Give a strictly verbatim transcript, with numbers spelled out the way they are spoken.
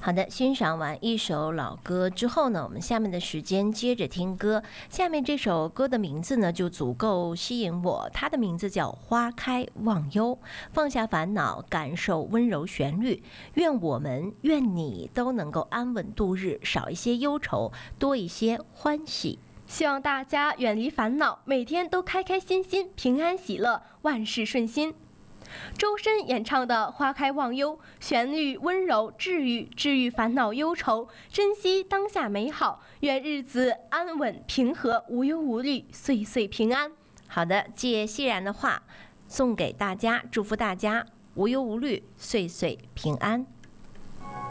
好的，欣赏完一首老歌之后呢，我们下面的时间接着听歌。下面这首歌的名字呢就足够吸引我，它的名字叫《花开忘忧》，放下烦恼，感受温柔旋律。愿我们，愿你都能够安稳度日，少一些忧愁，多一些欢喜。 希望大家远离烦恼，每天都开开心心，平安喜乐，万事顺心。周深演唱的《花开忘忧》，旋律温柔治愈，治愈烦恼忧愁，珍惜当下美好，愿日子安稳平和，无忧无虑，岁岁平安。 好的，借熙然的话送给大家，祝福大家无忧无虑，岁岁平安。